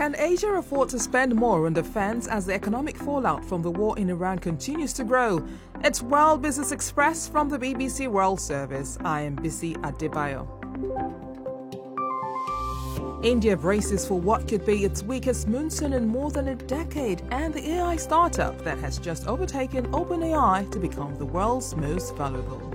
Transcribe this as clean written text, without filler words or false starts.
Can Asia afford to spend more on defense as the economic fallout from the war in Iran continues to grow? It's World Business Express from the BBC World Service. I am Bisi Adebayo. India braces for what could be its weakest monsoon in more than a decade, and the AI startup that has just overtaken OpenAI to become the world's most valuable.